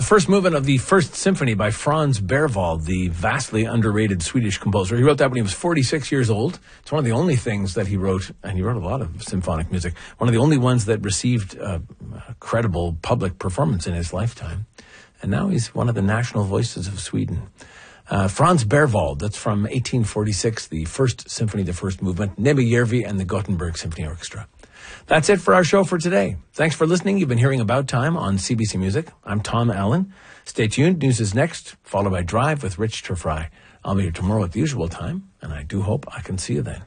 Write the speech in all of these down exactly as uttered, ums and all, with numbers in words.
first movement of the First Symphony by Franz Berwald, the vastly underrated Swedish composer. He wrote that when he was forty-six years old. It's one of the only things that he wrote, and he wrote a lot of symphonic music, one of the only ones that received uh, a credible public performance in his lifetime. And now he's one of the national voices of Sweden. Uh, Franz Berwald, that's from eighteen forty-six, the First Symphony, the first movement, Nebojärvi and the Gothenburg Symphony Orchestra. That's it for our show for today. Thanks for listening. You've been hearing About Time on C B C Music. I'm Tom Allen. Stay tuned. News is next, followed by Drive with Rich Turfry. I'll be here tomorrow at the usual time, and I do hope I can see you then.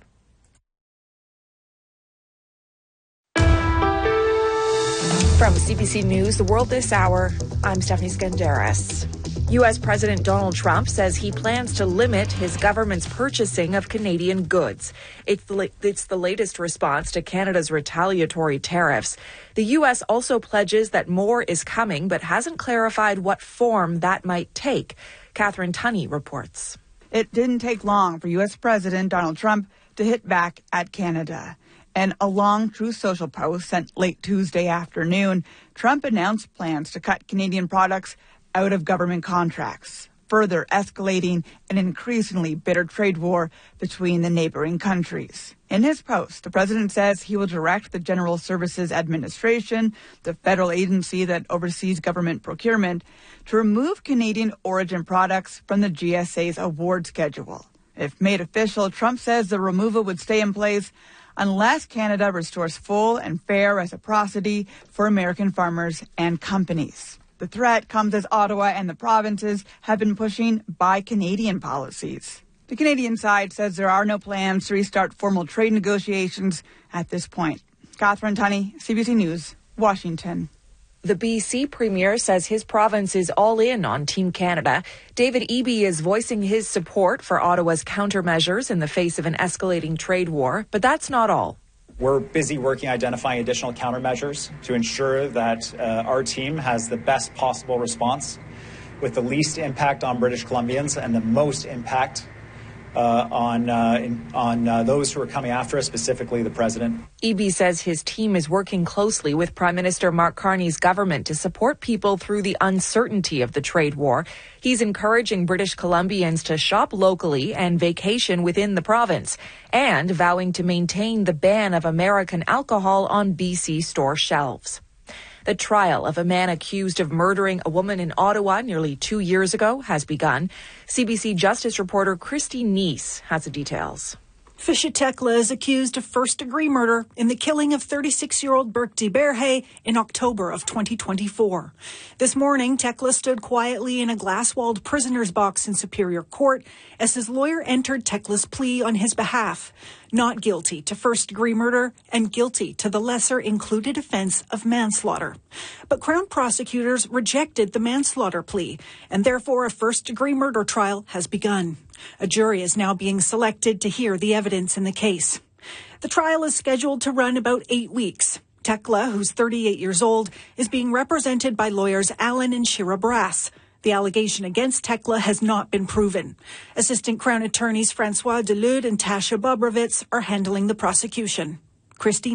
From C B C News, The World This Hour, I'm Stephanie Skandaris. U S. President Donald Trump says he plans to limit his government's purchasing of Canadian goods. It's the, it's the latest response to Canada's retaliatory tariffs. The U S also pledges that more is coming, but hasn't clarified what form that might take. Catherine Tunney reports. It didn't take long for U S. President Donald Trump to hit back at Canada. In a long Truth Social post sent late Tuesday afternoon, Trump announced plans to cut Canadian products out of government contracts, further escalating an increasingly bitter trade war between the neighboring countries. In his post, the president says he will direct the General Services Administration, the federal agency that oversees government procurement, to remove Canadian origin products from the G S A's award schedule. If made official, Trump says the removal would stay in place unless Canada restores full and fair reciprocity for American farmers and companies. The threat comes as Ottawa and the provinces have been pushing buy Canadian policies. The Canadian side says there are no plans to restart formal trade negotiations at this point. Catherine Tunney, C B C News, Washington. The B C Premier says his province is all in on Team Canada. David Eby is voicing his support for Ottawa's countermeasures in the face of an escalating trade war, but that's not all. We're busy working, identifying additional countermeasures to ensure that uh, our team has the best possible response with the least impact on British Columbians and the most impact uh, on uh, in, on uh, those who are coming after us, specifically the president. Eby says his team is working closely with Prime Minister Mark Carney's government to support people through the uncertainty of the trade war. He's encouraging British Columbians to shop locally and vacation within the province, and vowing to maintain the ban of American alcohol on B C store shelves. The trial of a man accused of murdering a woman in Ottawa nearly two years ago has begun. C B C Justice reporter Christy Neese has the details. Fisher Tekla is accused of first-degree murder in the killing of thirty-six-year-old Burke DeBerhe in October of twenty twenty-four. This morning, Tekla stood quietly in a glass-walled prisoner's box in Superior Court as his lawyer entered Tekla's plea on his behalf, not guilty to first-degree murder and guilty to the lesser-included offense of manslaughter. But Crown prosecutors rejected the manslaughter plea, and therefore a first-degree murder trial has begun. A jury is now being selected to hear the evidence in the case. The trial is scheduled to run about eight weeks. Tekla, who's thirty-eight years old, is being represented by lawyers Allen and Shira Brass. The allegation against Tekla has not been proven. Assistant Crown attorneys Francois Delude and Tasha Bobrovitz are handling the prosecution. Christine